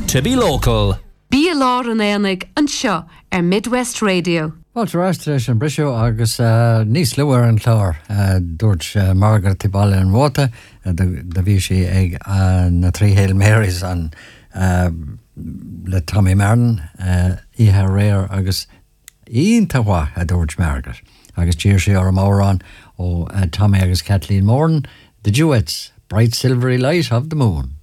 to be local. Bí lá an éanaig an seo Midwest Radio. Walter an brisio agus níos lewer an chlár dúirt Margaret Tibal an Wata da bhí si ag na trí Hail Marys an le Tommy Martin ihe réir agus ionntahá a dúirt Margaret agus tíir sé ar mórán ó Tommy agus Kathleen Moran, the duets Bright Silvery Light of the Moon.